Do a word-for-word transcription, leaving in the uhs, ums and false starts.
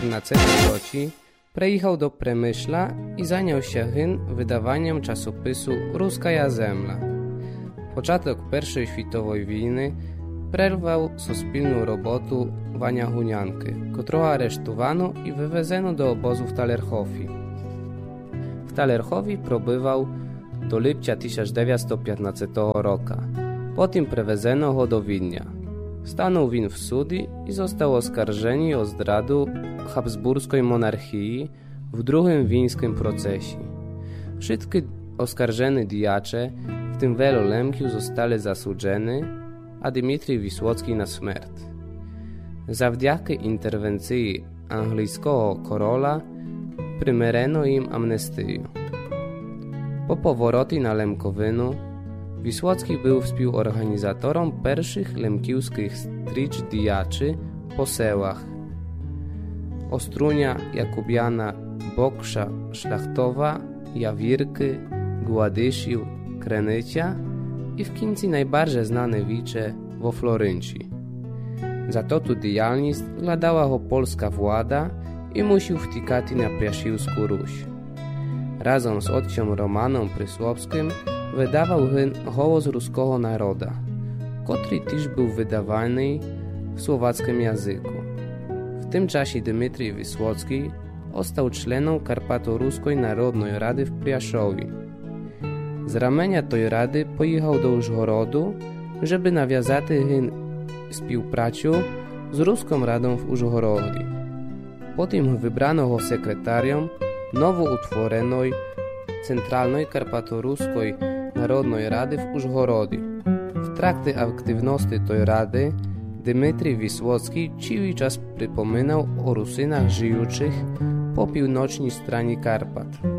czternastego roku przejechał do Przemyśla i zajął się hyn wydawaniem czasopisu Ruskaja Zemla. Początek pierwszej światowej wojny przerwał sospilną robotę Wania Hunianki, którą aresztowano i wywieziono do obozu w Talerchowie. W Talerchowie probywał do lipca tysiąc dziewięćset piętnastego roku. Potem przewieziono go do Widnia. Stanął win w sudzie i został oskarżony o zdradę habsburskiej monarchii w drugim wińskim procesie. Wszystkie oskarżone diacze, w tym wielu Lemkiów, zostali zasłudzeni, a Dmitrij Wisłocki na śmierć. Zawdzięki interwencji angielskiego króla przymereno im amnestię. Po powrocie na Lemkowinu Wisłocki był współorganizatorem pierwszych lemkiewskich stricz diaczy po sełach Ostrunia, Jakubiana, Boksza, Szlachtowa, Jawirki, Gładyszył, Krenycia i w końcu najbardziej znane wicze wo Florynci. Za to tu dialność gladała go polska władza i musiał wtykać na Piasziłską Ruś. Razem z ojcem Romanem Prysłowskim wydawał hyn Głos ruskiego naroda, który też był wydawany w słowackim języku. W tym czasie Dmitrij Wisłocki został członem Karpato-Ruskiej Narodnej Rady w Priaszowie. Z ramienia tej rady pojechał do Użgorodu, żeby nawiązać hyn współpracę z Ruską Radą w Użgorodzie. Potem wybrano go sekretarią nowo utworzonej Centralnej Karpato-Ruskiej Narodnej Rady w Użgorodzie. W trakcie aktywności tej rady Dmitrij Wisłocki cały czas przypominał o Rusynach żyjących po północnej stronie Karpat.